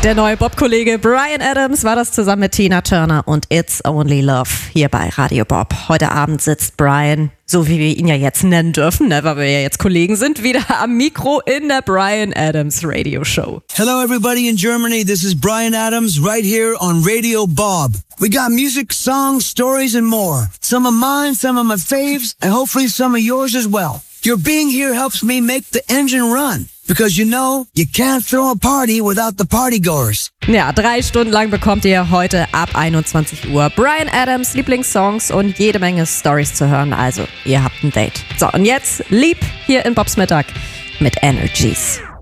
Der neue Bob-Kollege Bryan Adams war das zusammen mit Tina Turner und It's Only Love hier bei Radio Bob. Heute Abend sitzt Bryan, so wie wir ihn ja jetzt nennen dürfen, ne, weil wir ja jetzt Kollegen sind, wieder am Mikro in der Bryan Adams Radio Show. Hello everybody in Germany, this is Bryan Adams right here on Radio Bob. We got music, songs, stories and more. Some of mine, some of my faves, and hopefully some of yours as well. Your being here helps me make the engine run. Because you know, you can't throw a party without the partygoers. Ja, 3 Stunden lang bekommt ihr heute ab 21 Uhr Bryan Adams Lieblingssongs und jede Menge Stories zu hören. Also, ihr habt ein Date. So, und jetzt lieb hier in Bobs Mittag mit Energies.